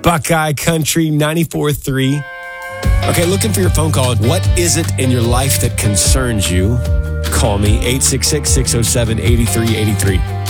Buckeye Country 94.3. Okay, looking for your phone call. What is it in your life that concerns you? Call me, 866-607-8383.